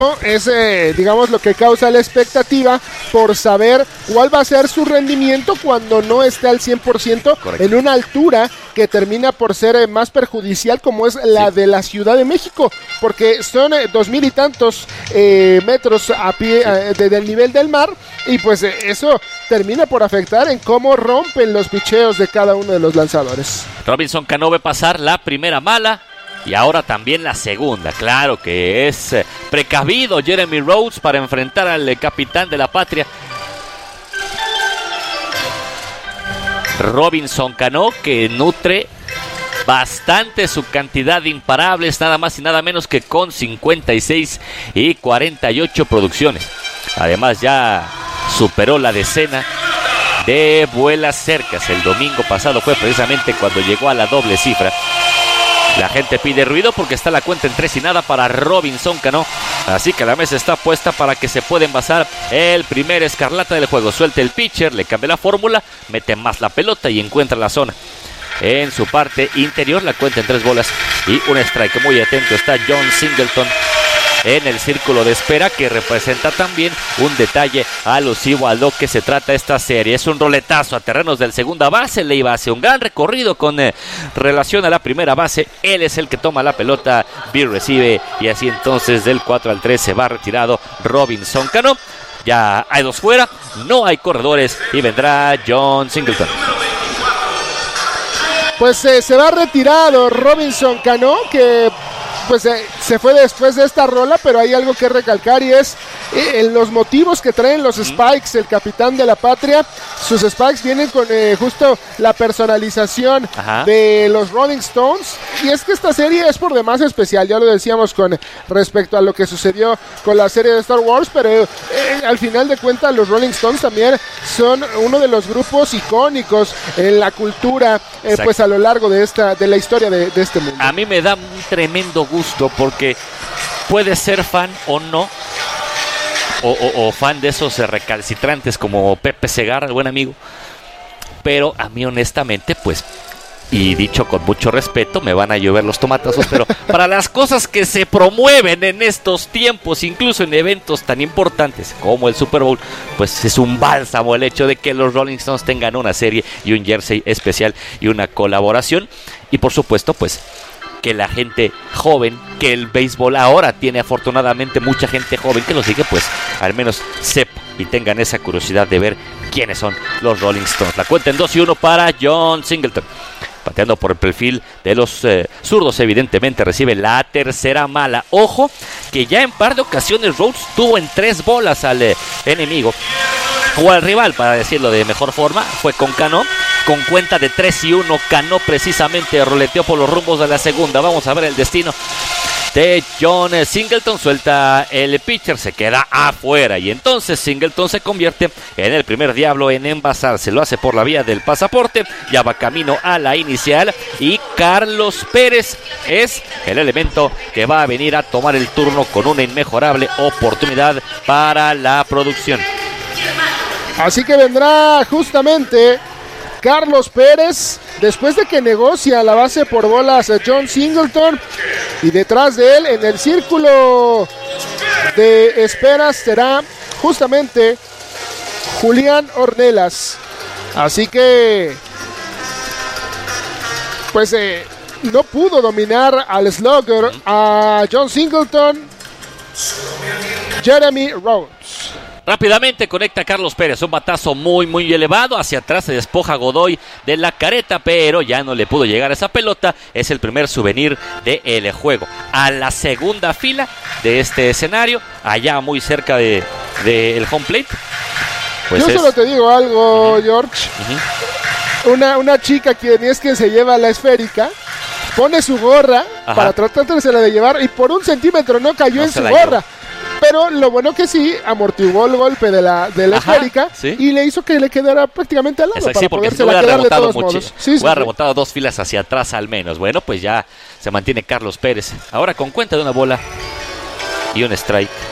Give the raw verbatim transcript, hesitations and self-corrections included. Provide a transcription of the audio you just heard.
Es, eh, digamos, lo que causa la expectativa por saber cuál va a ser su rendimiento cuando no esté al cien por ciento. Correcto. En una altura que termina por ser eh, más perjudicial, como es la sí. de la Ciudad de México, porque son eh, dos mil y tantos eh, metros a pie sí. eh, de, del nivel del mar, y pues eh, eso termina por afectar en cómo rompen los picheos de cada uno de los lanzadores. Robinson Cano ve pasar la primera mala. Y ahora también la segunda. Claro que es eh, precavido Jeremy Rhodes para enfrentar al eh, capitán de la patria. Robinson Cano, que nutre bastante su cantidad de imparables, nada más y nada menos que con cincuenta y seis y cuarenta y ocho producciones. Además ya superó la decena de vuelas cercas. El domingo pasado fue precisamente cuando llegó a la doble cifra. La gente pide ruido porque está la cuenta en tres y nada para Robinson Cano. Así que la mesa está puesta para que se pueda envasar el primer escarlata del juego. Suelta el pitcher, le cambia la fórmula, mete más la pelota y encuentra la zona. En su parte interior, la cuenta en tres bolas y un strike. Muy atento está John Singleton en el círculo de espera, que representa también un detalle alusivo a lo que se trata esta serie. Es un roletazo a terrenos del segunda base, le iba hacia un gran recorrido con eh, relación a la primera base. Él es el que toma la pelota, Bill recibe, y así entonces del cuatro al tres se va retirado Robinson Cano. Ya hay dos fuera, no hay corredores y vendrá John Singleton. Pues eh, se va retirado Robinson Cano, que pues eh, se fue después de esta rola, pero hay algo que recalcar, y es eh, los motivos que traen los Spikes, el capitán de la patria. Sus Spikes vienen con eh, justo la personalización Ajá. de los Rolling Stones, y es que esta serie es por demás especial, ya lo decíamos con respecto a lo que sucedió con la serie de Star Wars, pero eh, al final de cuentas los Rolling Stones también son uno de los grupos icónicos en la cultura, eh, pues a lo largo de esta de la historia de, de este mundo. A mí me da un tremendo gusto porque puedes ser fan o no, o, o, o fan de esos recalcitrantes como Pepe Segarra, el buen amigo, pero a mí honestamente, pues, y dicho con mucho respeto, me van a llover los tomatazos, pero para las cosas que se promueven en estos tiempos, incluso en eventos tan importantes como el Super Bowl, pues es un bálsamo el hecho de que los Rolling Stones tengan una serie y un jersey especial y una colaboración, y por supuesto, pues, que la gente joven, que el béisbol ahora tiene afortunadamente mucha gente joven que lo sigue, pues al menos sepa y tengan esa curiosidad de ver quiénes son los Rolling Stones. La cuenta en dos y uno para John Singleton. Pateando por el perfil de los eh, zurdos, evidentemente recibe la tercera mala. Ojo, que ya en par de ocasiones Rhodes tuvo en tres bolas al eh, enemigo, o al rival, para decirlo de mejor forma. Fue con Cano, con cuenta de tres y uno. Cano precisamente roleteó por los rumbos de la segunda. Vamos a ver el destino de John Singleton. Suelta el pitcher, se queda afuera, y entonces Singleton se convierte en el primer diablo en envasarse. Lo hace por la vía del pasaporte, ya va camino a la inicial, y Carlos Pérez es el elemento que va a venir a tomar el turno con una inmejorable oportunidad para la producción. Así que vendrá justamente Carlos Pérez, después de que negocia la base por bolas John Singleton, y detrás de él en el círculo de esperas será justamente Julián Ornelas. Así que pues eh, no pudo dominar al slugger a John Singleton, Jeremy Rhodes. Rápidamente conecta Carlos Pérez, un batazo muy muy elevado hacia atrás, se despoja Godoy de la careta, pero ya no le pudo llegar a esa pelota. Es el primer souvenir del juego. A la segunda fila de este escenario, allá muy cerca de, de el home plate. Pues Yo es... solo te digo algo, uh-huh. George. Uh-huh. Una, una chica quien es quien se lleva la esférica, pone su gorra Ajá. para tratársela de llevar, y por un centímetro no cayó no en su gorra. Llevó. Pero lo bueno que sí, amortiguó el golpe de la, de la Ajá, esférica, ¿sí? y le hizo que le quedara prácticamente al lado. Exacto, para sí, porque poderse si la quedar de todos mucho, modos. Sí, sí, hubiera sí. rebotado dos filas hacia atrás al menos. Bueno, pues ya se mantiene Carlos Pérez. Ahora con cuenta de una bola y un strike.